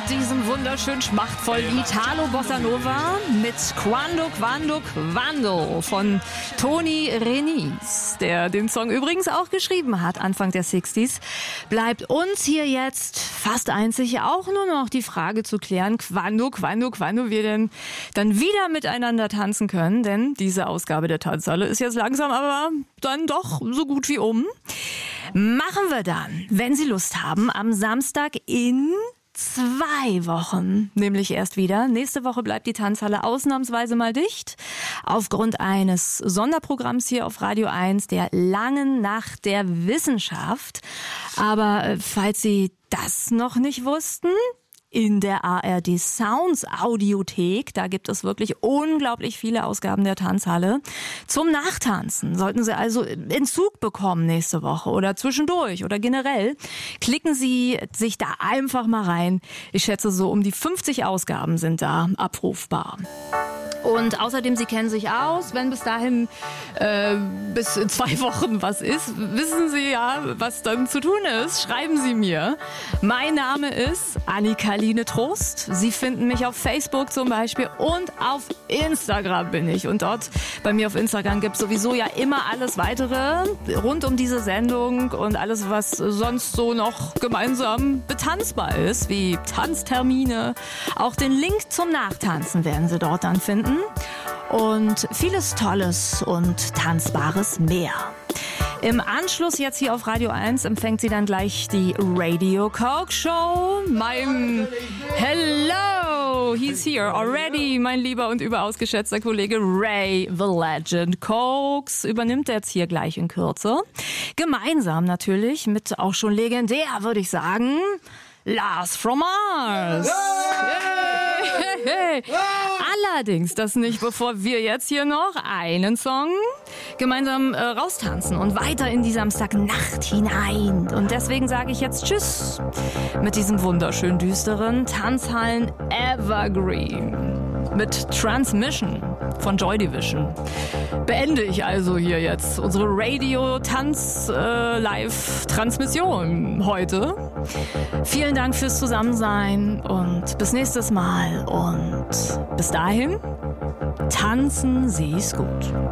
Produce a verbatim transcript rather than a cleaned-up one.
diesem wunderschön schmachtvollen Italo Bossa Nova mit Quando, Quando, Quando von Toni Renis, der den Song übrigens auch geschrieben hat, Anfang der sechziger. Bleibt uns hier jetzt fast einzig auch nur noch die Frage zu klären, Quando, Quando, Quando wir denn dann wieder miteinander tanzen können, denn diese Ausgabe der Tanzhalle ist jetzt langsam aber dann doch so gut wie um. Machen wir dann, wenn Sie Lust haben, am Samstag in zwei Wochen, nämlich erst wieder. Nächste Woche bleibt die Tanzhalle ausnahmsweise mal dicht, aufgrund eines Sonderprogramms hier auf Radio eins, der langen Nacht der Wissenschaft. Aber falls Sie das noch nicht wussten, in der A R D Sounds Audiothek, da gibt es wirklich unglaublich viele Ausgaben der Tanzhalle zum Nachtanzen. Sollten Sie also Entzug bekommen nächste Woche oder zwischendurch oder generell, klicken Sie sich da einfach mal rein. Ich schätze, so um die fünfzig Ausgaben sind da abrufbar. Und außerdem, Sie kennen sich aus, wenn bis dahin äh, bis in zwei Wochen was ist, wissen Sie ja, was dann zu tun ist. Schreiben Sie mir. Mein Name ist Annika-Line Trost. Sie finden mich auf Facebook zum Beispiel und auf Instagram bin ich. Und dort bei mir auf Instagram gibt es sowieso ja immer alles Weitere rund um diese Sendung und alles, was sonst so noch gemeinsam betanzbar ist, wie Tanztermine. Auch den Link zum Nachtanzen werden Sie dort dann finden. Und vieles Tolles und Tanzbares mehr. Im Anschluss jetzt hier auf Radio eins empfängt sie dann gleich die Radio Coke Show. Mein Hello, he's here already. Mein lieber und überaus geschätzter Kollege Ray the Legend Cokes übernimmt jetzt hier gleich in Kürze. Gemeinsam natürlich mit auch schon legendär, würde ich sagen, Lars from Mars. Hey, hey, hey. Allerdings das nicht, bevor wir jetzt hier noch einen Song gemeinsam äh, raustanzen und weiter in die Samstagnacht hinein. Und deswegen sage ich jetzt Tschüss mit diesem wunderschön düsteren Tanzhallen Evergreen. Mit Transmission von Joy Division beende ich also hier jetzt unsere Radio-Tanz-Live-Transmission heute. Vielen Dank fürs Zusammensein und bis nächstes Mal. Und bis dahin, tanzen Sie's gut.